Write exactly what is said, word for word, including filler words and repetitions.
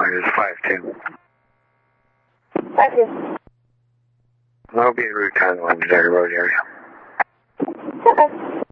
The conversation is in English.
is five two. five two. I'll be in route ten, Legendary Road area. Okay.